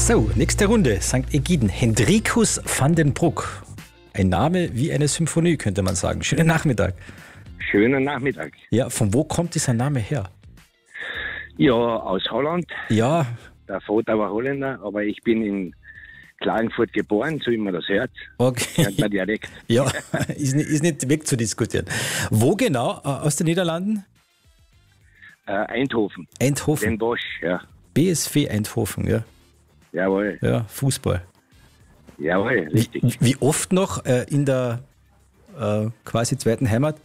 So, nächste Runde. St. Ägiden. Hendrikus van den Bruck. Ein Name wie eine Symphonie, könnte man sagen. Schönen Nachmittag. Schönen Nachmittag. Ja, von wo kommt dieser Name her? Ja, aus Holland. Ja, Der Vater war Holländer, aber ich bin in Klagenfurt geboren, so wie man das hört. okay. Hört man Dialekt. Ja, ist nicht wegzudiskutieren. Wo genau aus den Niederlanden? Eindhoven. Eindhoven. Den Bosch, ja. BSV Eindhoven, ja. Jawohl, Ja, Fußball. jawohl, richtig. Wie oft noch in der quasi zweiten Heimat?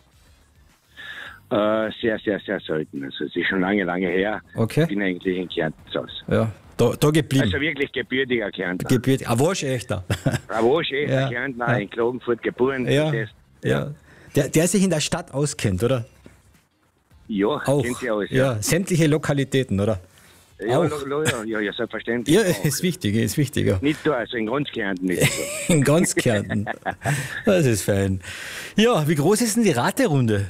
Sehr, sehr, sehr selten. Also es ist schon lange, lange her. Okay. Ich bin eigentlich in Kärnten zu Hause. Ja, da geblieben. Also wirklich gebürtiger Kärntner. Gebührt. Ah, warst echter. Bravo, echter Ja, Kärntner, ja. in Klagenfurt geboren. Ja, verstehst? ja. Der sich in der Stadt auskennt, oder? Ja, Auch. kennt ihr aus. Ja, sämtliche Lokalitäten, oder? Ja, auch. ja, selbstverständlich. Ja, auch. ist wichtig, ist wichtiger. Nicht da, also in ganz Kärnten nicht. So. In ganz Kärnten. Das ist fein. Ja, wie groß ist denn die Raterunde?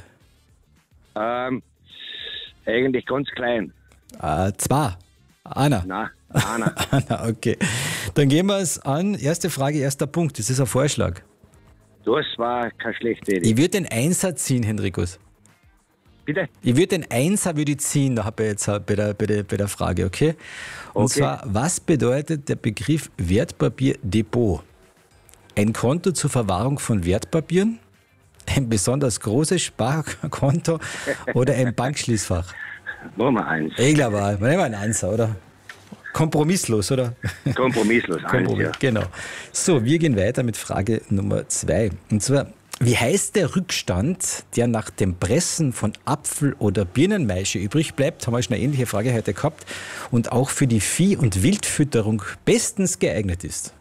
Eigentlich ganz klein. Zwei. Anna. Na, einer. Anna, okay. Dann gehen wir es an. Erste Frage, erster Punkt. Das ist ein Vorschlag. Das war keine schlechte Idee. Ich würde den Einser ziehen, Hendrikus. Bitte? Ich würde den Einser ziehen, da habe ich jetzt bei der Frage, okay? Und Okay. zwar, was bedeutet der Begriff Wertpapierdepot? Ein Konto zur Verwahrung von Wertpapieren? Ein besonders großes Sparkonto oder ein Bankschließfach? Machen wir eins. Ich glaube, wir nehmen einen Einser, oder? Kompromisslos, oder? Kompromisslos, eins, ja. Genau. So, wir gehen weiter mit Frage Nummer 2. Und zwar, wie heißt der Rückstand, der nach dem Pressen von Apfel- oder Birnenmaische übrig bleibt? Haben wir schon eine ähnliche Frage heute gehabt. Und auch für die Vieh- und Wildfütterung bestens geeignet ist.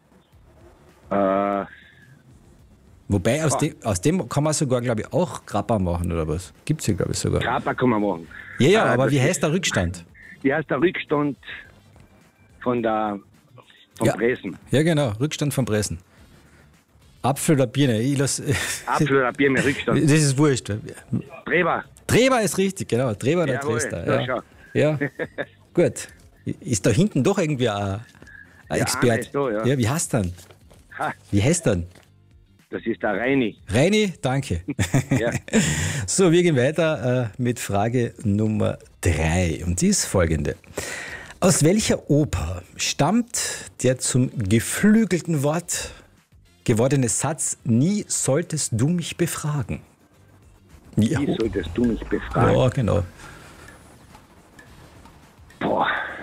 Wobei, aus dem kann man sogar, glaube ich, auch Grappa machen, oder was? Gibt es hier, glaube ich, sogar. Grappa kann man machen. Ja, aber das wie ist- heißt der Rückstand? Wie heißt der Rückstand vom Ja. Pressen? Ja, genau, Rückstand vom Pressen. Apfel oder Birne? Apfel oder Bier mit Rückstand. Das ist wurscht. Treber. Treber ist richtig, genau. Treber oder Jawohl, Dresdner. ja, Ja. schau. Ja, gut. Ist da hinten doch irgendwie ein Experte? einer ist da, ja. Wie heißt dann? Ha, Wie heißt dann? das ist der Reini. Reini, danke. Ja. So, wir gehen weiter mit Frage Nummer 3. Und die ist folgende. Aus welcher Oper stammt der zum geflügelten Wort gewordene Satz, nie solltest du mich befragen? Wie solltest du mich befragen? Ja, genau. Boah.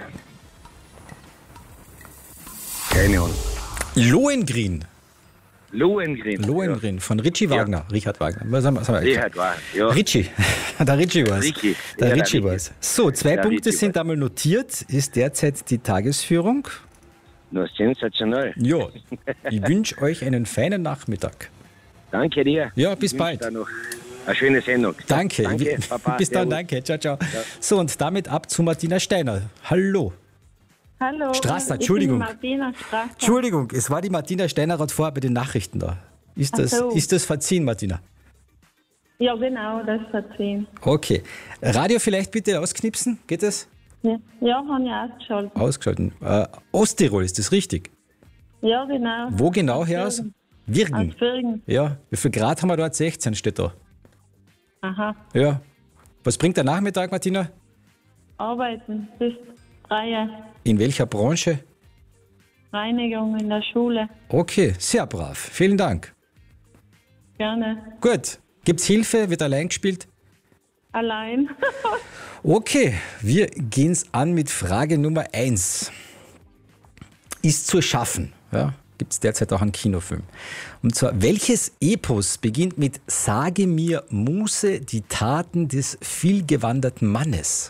Keine Ahnung. Lohengrin. Lohengrin. Lohengrin von Richie Wagner. Richard Wagner. Was haben wir Ja, Richard war, ja. Richie. Der Richie war's. Richie. Der Ja, der Richie Richie. war's. So, 2 Der Punkte Richie sind einmal notiert. Ist derzeit die Tagesführung. Nur sensationell. Ja, ich wünsche euch einen feinen Nachmittag. Danke dir. Ja, bis Ich wünsche bald. dir noch eine schöne Sendung. Danke. Danke, Papa. Bis dann, Servus. danke. Ciao, ciao. So, und damit ab zu Martina Steiner. Hallo. Hallo. Strasser, Entschuldigung. Ich bin Martina Strasser. Entschuldigung, es war die Martina Steiner gerade vorher bei den Nachrichten da. Ist das, Ach so. ist das verziehen, Martina? Ja, genau, das verziehen. Okay. Radio vielleicht bitte ausknipsen, geht das? Ja, habe ich ausgeschaltet. Ausgeschalten. Osttirol, ist das richtig? Ja, genau. Wo genau her aus? Wirgen. Aus Vürgen. Ja. Wie viel Grad haben wir dort? 16 steht da. Aha. Ja. Was bringt der Nachmittag, Martina? Arbeiten bis 3 In welcher Branche? Reinigung in der Schule. Okay, sehr brav. Vielen Dank. Gerne. Gut. Gibt's Hilfe? Wird allein gespielt? Allein. Okay, wir gehen's an mit Frage Nummer 1. Ist zu schaffen. Ja, gibt es derzeit auch einen Kinofilm. Und zwar, welches Epos beginnt mit Sage mir, Muse, die Taten des vielgewanderten Mannes?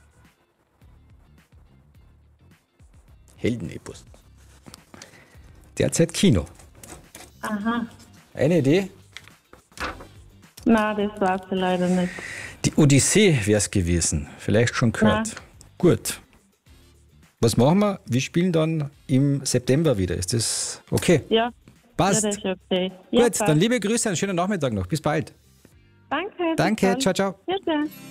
Heldenepos. Derzeit Kino. Aha. Eine Idee? Na, das weiß ich leider nicht. Die Odyssee wäre es gewesen. Vielleicht schon gehört. Ja. Gut. Was machen wir? Wir spielen dann im September wieder. Ist das okay? Ja. Passt. Ja, das ist okay. Ja, Gut, dann liebe Grüße, einen schönen Nachmittag noch. Bis bald. Danke. bis Danke, bald. ciao, ciao. Ja, ciao.